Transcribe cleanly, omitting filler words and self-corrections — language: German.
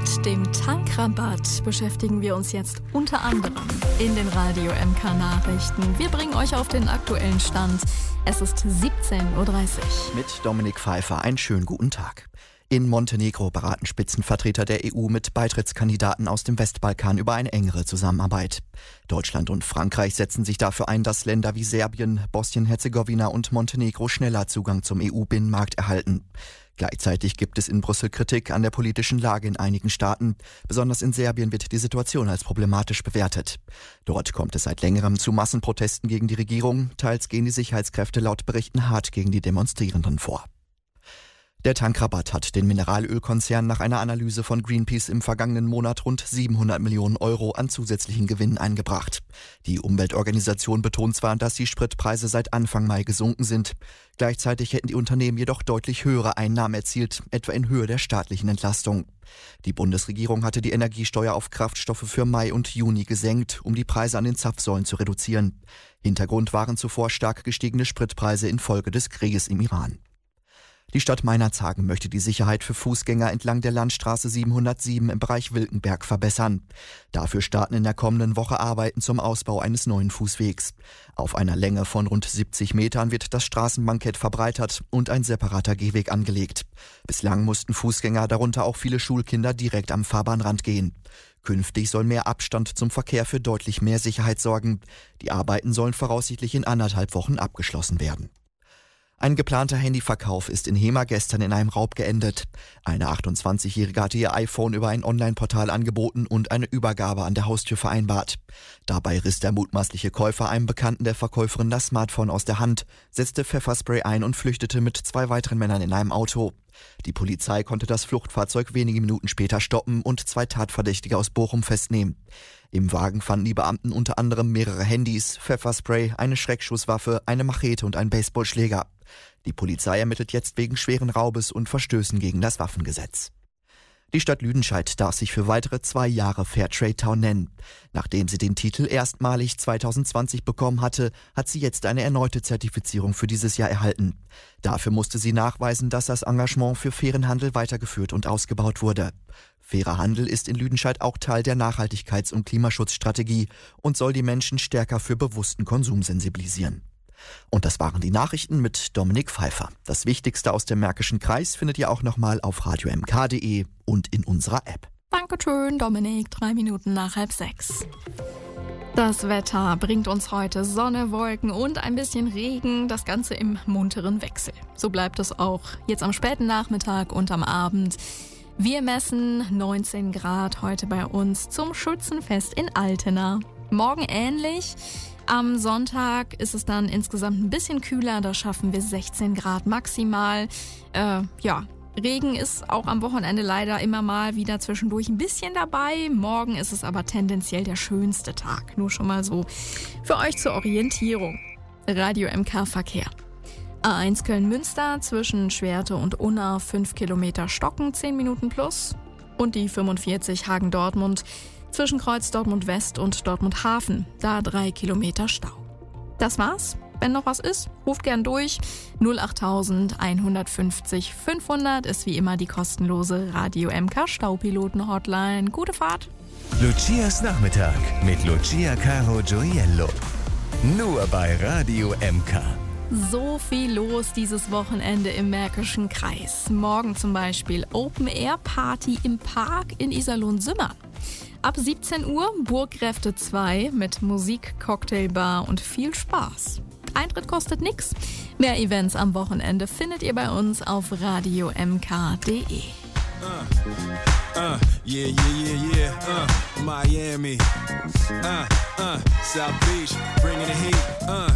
Mit dem Tankrabatt beschäftigen wir uns jetzt unter anderem in den Radio MK Nachrichten. Wir bringen euch auf den aktuellen Stand. Es ist 17:30 Uhr. Mit Dominik Pfeiffer einen schönen guten Tag. In Montenegro beraten Spitzenvertreter der EU mit Beitrittskandidaten aus dem Westbalkan über eine engere Zusammenarbeit. Deutschland und Frankreich setzen sich dafür ein, dass Länder wie Serbien, Bosnien-Herzegowina und Montenegro schneller Zugang zum EU-Binnenmarkt erhalten. Gleichzeitig gibt es in Brüssel Kritik an der politischen Lage in einigen Staaten. Besonders in Serbien wird die Situation als problematisch bewertet. Dort kommt es seit längerem zu Massenprotesten gegen die Regierung. Teils gehen die Sicherheitskräfte laut Berichten hart gegen die Demonstrierenden vor. Der Tankrabatt hat den Mineralölkonzern nach einer Analyse von Greenpeace im vergangenen Monat rund 700 Millionen Euro an zusätzlichen Gewinnen eingebracht. Die Umweltorganisation betont zwar, dass die Spritpreise seit Anfang Mai gesunken sind. Gleichzeitig hätten die Unternehmen jedoch deutlich höhere Einnahmen erzielt, etwa in Höhe der staatlichen Entlastung. Die Bundesregierung hatte die Energiesteuer auf Kraftstoffe für Mai und Juni gesenkt, um die Preise an den Zapfsäulen zu reduzieren. Hintergrund waren zuvor stark gestiegene Spritpreise infolge des Krieges im Iran. Die Stadt Meinerzhagen möchte die Sicherheit für Fußgänger entlang der Landstraße 707 im Bereich Wilkenberg verbessern. Dafür starten in der kommenden Woche Arbeiten zum Ausbau eines neuen Fußwegs. Auf einer Länge von rund 70 Metern wird das Straßenbankett verbreitert und ein separater Gehweg angelegt. Bislang mussten Fußgänger, darunter auch viele Schulkinder, direkt am Fahrbahnrand gehen. Künftig soll mehr Abstand zum Verkehr für deutlich mehr Sicherheit sorgen. Die Arbeiten sollen voraussichtlich in 1,5 Wochen abgeschlossen werden. Ein geplanter Handyverkauf ist in Hemer gestern in einem Raub geendet. Eine 28-Jährige hatte ihr iPhone über ein Online-Portal angeboten und eine Übergabe an der Haustür vereinbart. Dabei riss der mutmaßliche Käufer einem Bekannten der Verkäuferin das Smartphone aus der Hand, setzte Pfefferspray ein und flüchtete mit 2 weiteren Männern in einem Auto. Die Polizei konnte das Fluchtfahrzeug wenige Minuten später stoppen und 2 Tatverdächtige aus Bochum festnehmen. Im Wagen fanden die Beamten unter anderem mehrere Handys, Pfefferspray, eine Schreckschusswaffe, eine Machete und einen Baseballschläger. Die Polizei ermittelt jetzt wegen schweren Raubes und Verstößen gegen das Waffengesetz. Die Stadt Lüdenscheid darf sich für weitere 2 Jahre Fairtrade Town nennen. Nachdem sie den Titel erstmalig 2020 bekommen hatte, hat sie jetzt eine erneute Zertifizierung für dieses Jahr erhalten. Dafür musste sie nachweisen, dass das Engagement für fairen Handel weitergeführt und ausgebaut wurde. Fairer Handel ist in Lüdenscheid auch Teil der Nachhaltigkeits- und Klimaschutzstrategie und soll die Menschen stärker für bewussten Konsum sensibilisieren. Und das waren die Nachrichten mit Dominik Pfeiffer. Das Wichtigste aus dem Märkischen Kreis findet ihr auch nochmal auf radiomk.de und in unserer App. Dankeschön, Dominik. 3 Minuten nach 5:30. Das Wetter bringt uns heute Sonne, Wolken und ein bisschen Regen, das Ganze im munteren Wechsel. So bleibt es auch jetzt am späten Nachmittag und am Abend. Wir messen 19 Grad heute bei uns zum Schützenfest in Altena. Morgen ähnlich. Am Sonntag ist es dann insgesamt ein bisschen kühler, da schaffen wir 16 Grad maximal. Regen ist auch am Wochenende leider immer mal wieder zwischendurch ein bisschen dabei. Morgen ist es aber tendenziell der schönste Tag. Nur schon mal so für euch zur Orientierung. Radio MK Verkehr. A1 Köln-Münster zwischen Schwerte und Unna 5 Kilometer Stocken, 10 Minuten plus. Und die 45 Hagen-Dortmund zwischen Kreuz Dortmund West und Dortmund Hafen, da 3 Kilometer Stau. Das war's. Wenn noch was ist, ruft gern durch. 08000 150 500 ist wie immer die kostenlose Radio MK Staupiloten-Hotline. Gute Fahrt. Lucias Nachmittag mit Lucia Caro Gioiello. Nur bei Radio MK. So viel los dieses Wochenende im Märkischen Kreis. Morgen zum Beispiel Open-Air-Party im Park in Iserlohn-Simmern. Ab 17 Uhr Burgkräfte 2 mit Musik, Cocktailbar und viel Spaß. Eintritt kostet nix. Mehr Events am Wochenende findet ihr bei uns auf radiomk.de. Miami, South Beach, bringing the heat,